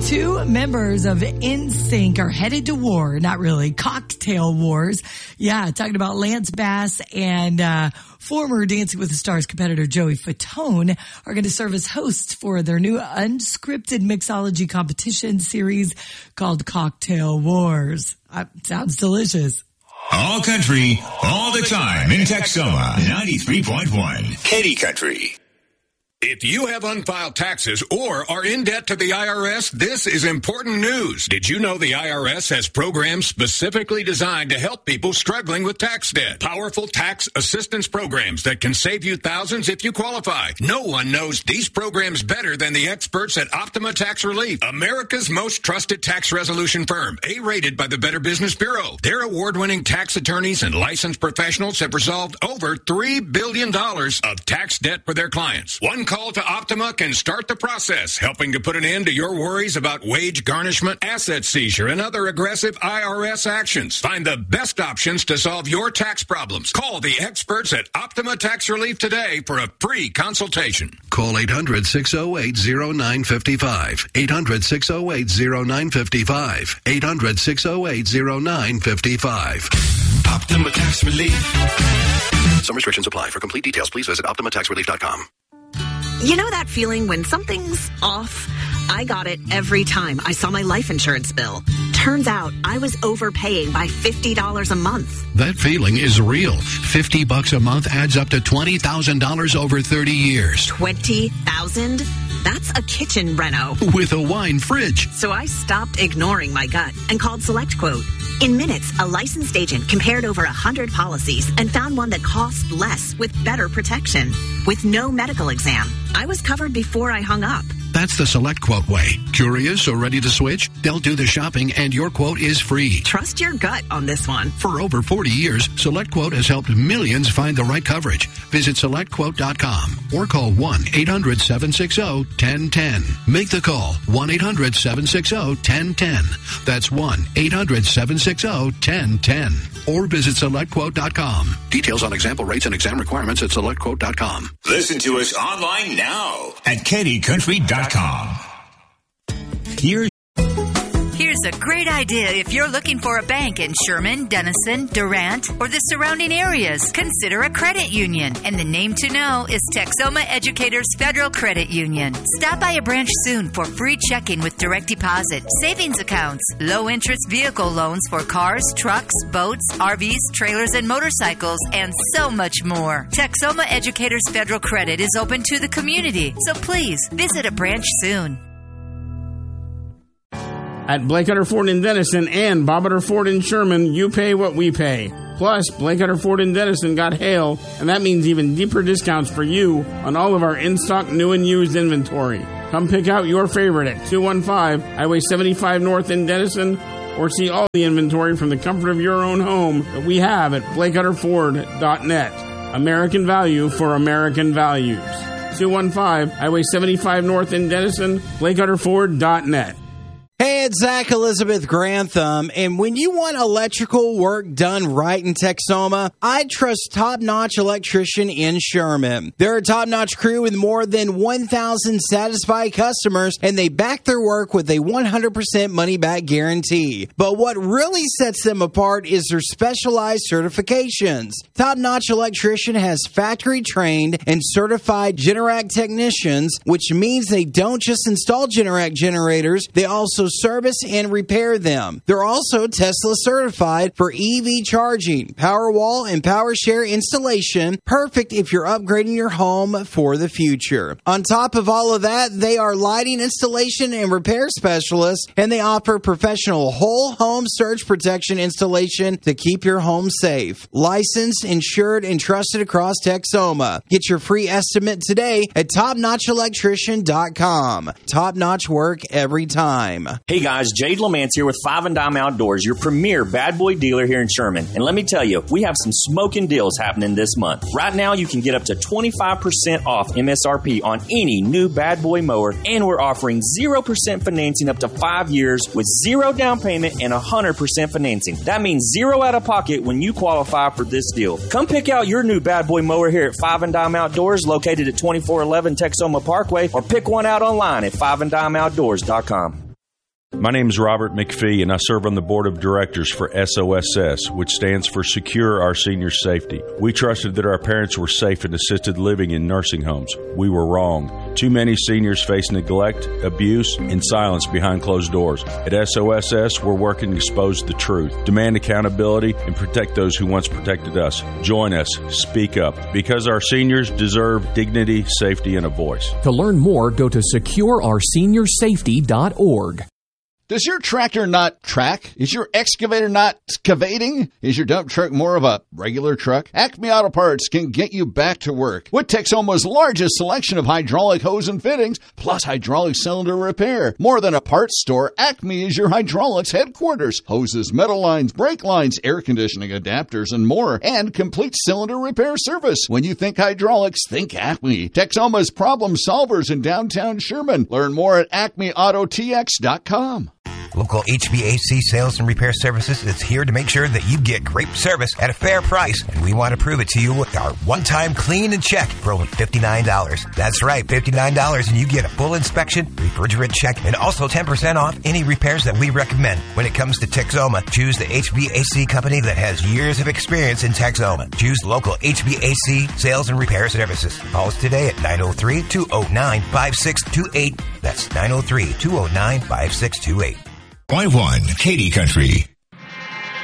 Two members of NSYNC are headed to war. Not really. Cocktail wars. Yeah, talking about Lance Bass and former Dancing with the Stars competitor Joey Fatone are going to serve as hosts for their new unscripted mixology competition series called Cocktail Wars. Sounds delicious. All country, all the time in Texoma, 93.1. Katy Country. If you have unfiled taxes or are in debt to the IRS, this is important news. Did you know the IRS has programs specifically designed to help people struggling with tax debt? Powerful tax assistance programs that can save you thousands if you qualify. No one knows these programs better than the experts at Optima Tax Relief, America's most trusted tax resolution firm, A-rated by the Better Business Bureau. Their award-winning tax attorneys and licensed professionals have resolved over $3 billion of tax debt for their clients. One call to Optima can start the process, helping to put an end to your worries about wage garnishment, asset seizure, and other aggressive IRS actions. Find the best options to solve your tax problems. Call the experts at Optima Tax Relief today for a free consultation. Call 800-608-0955. 800-608-0955. 800-608-0955. Optima Tax Relief. Some restrictions apply. For complete details, please visit OptimaTaxRelief.com. You know that feeling when something's off? I got it every time I saw my life insurance bill. Turns out I was overpaying by $50 a month. That feeling is real. $50 a month adds up to $20,000 over 30 years. $20,000? That's a kitchen reno. With a wine fridge. So I stopped ignoring my gut and called SelectQuote. In minutes, a licensed agent compared over 100 policies and found one that cost less with better protection. With no medical exam. I was covered before I hung up. That's the SelectQuote way. Curious or ready to switch? They'll do the shopping and your quote is free. Trust your gut on this one. For over 40 years, SelectQuote has helped millions find the right coverage. Visit SelectQuote.com or call 1-800-760-1010. Make the call, 1-800-760-1010. That's 1-800-760-1010. Or visit SelectQuote.com. Details on example rates and exam requirements at SelectQuote.com. Listen to us online now at KatyCountry.com. Here's a great idea if you're looking for a bank in Sherman, Denison, Durant, or the surrounding areas. Consider a credit union. And the name to know is Texoma Educators Federal Credit Union. Stop by a branch soon for free checking with direct deposit, savings accounts, low-interest vehicle loans for cars, trucks, boats, RVs, trailers, and motorcycles, and so much more. Texoma Educators Federal Credit is open to the community, so please visit a branch soon. At Blake Hunter Ford in Denison and Bob Hunter Ford in Sherman, you pay what we pay. Plus, Blake Hunter Ford in Denison got hail, and that means even deeper discounts for you on all of our in-stock new and used inventory. Come pick out your favorite at 215 Highway 75 North in Denison, or see all the inventory from the comfort of your own home that we have at BlakeHunterFord.net. American value for American values. 215 Highway 75 North in Denison, BlakeHunterFord.net. Hey, it's Zach Elizabeth Grantham, and when you want electrical work done right in Texoma, I trust Top Notch Electrician in Sherman. They're a top-notch crew with more than 1,000 satisfied customers, and they back their work with a 100% money-back guarantee. But what really sets them apart is their specialized certifications. Top Notch Electrician has factory-trained and certified Generac technicians, which means they don't just install Generac generators, they also service and repair them. They're also Tesla certified for EV charging, Powerwall, and PowerShare installation, perfect if you're upgrading your home for the future. On top of all of that, they are lighting installation and repair specialists, and they offer professional whole home surge protection installation to keep your home safe. Licensed, insured, and trusted across Texoma. Get your free estimate today at TopNotchElectrician.com. Top-notch work every time. Hey guys, Jade Lamance here with Five and Dime Outdoors, your premier bad boy dealer here in Sherman. And let me tell you, we have some smoking deals happening this month. Right now, you can get up to 25% off MSRP on any new bad boy mower, and we're offering 0% financing up to 5 years with 0 down payment and 100% financing. That means 0 out of pocket when you qualify for this deal. Come pick out your new bad boy mower here at Five and Dime Outdoors, located at 2411 Texoma Parkway, or pick one out online at fiveanddimeoutdoors.com. My name is Robert McPhee, and I serve on the board of directors for SOSS, which stands for Secure Our Seniors Safety. We trusted that our parents were safe in assisted living in nursing homes. We were wrong. Too many seniors face neglect, abuse, and silence behind closed doors. At SOSS, we're working to expose the truth, demand accountability, and protect those who once protected us. Join us. Speak up. Because our seniors deserve dignity, safety, and a voice. To learn more, go to secureourseniorssafety.org. Does your tractor not track? Is your excavator not excavating? Is your dump truck more of a regular truck? Acme Auto Parts can get you back to work with Texoma's largest selection of hydraulic hose and fittings, plus hydraulic cylinder repair. More than a parts store, Acme is your hydraulics headquarters. Hoses, metal lines, brake lines, air conditioning adapters, and more, and complete cylinder repair service. When you think hydraulics, think Acme. Texoma's problem solvers in downtown Sherman. Learn more at acmeautotx.com. Local HVAC sales and repair services is here to make sure that you get great service at a fair price, and we want to prove it to you with our one-time clean and check for only $59. That's right, $59, and you get a full inspection, refrigerant check, and also 10% off any repairs that we recommend. When it comes to Texoma, choose the HVAC company that has years of experience in Texoma. Choose local HVAC sales and repair services. Call us today at 903-209-5628. That's 903-209-5628. Point one, Katy Country.